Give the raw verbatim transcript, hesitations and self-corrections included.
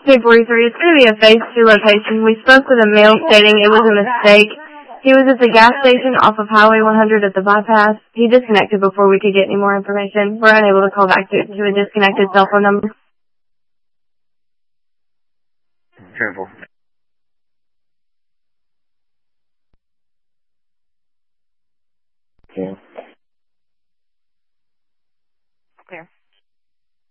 Hey, forty-three, it's going to be a phase two location. We spoke with a male stating it was a mistake. He was at the gas station off of Highway one hundred at the bypass. He disconnected before we could get any more information. We're unable to call back to, to a disconnected cell phone number. Careful.